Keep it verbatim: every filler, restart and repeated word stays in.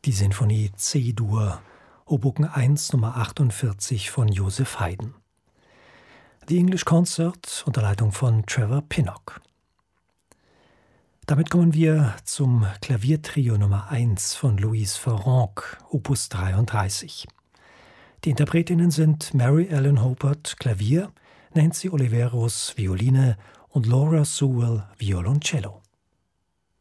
die Sinfonie C-Dur, Opus eins Nummer achtundvierzig von Joseph Haydn. The English Concert unter Leitung von Trevor Pinnock. Damit kommen wir zum Klaviertrio Nummer eins von Louise Farrenc, Opus dreiunddreißig. Die Interpretinnen sind Mary Ellen Hopert, Klavier, Nancy Oliveros, Violine und Laura Sewell, Violoncello.